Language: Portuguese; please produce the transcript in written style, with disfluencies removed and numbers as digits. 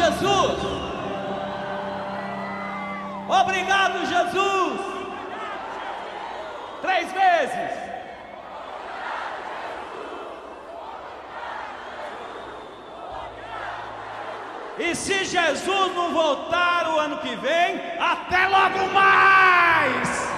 Jesus. Obrigado, Jesus. 3 vezes. E se Jesus não voltar o ano que vem, até logo mais!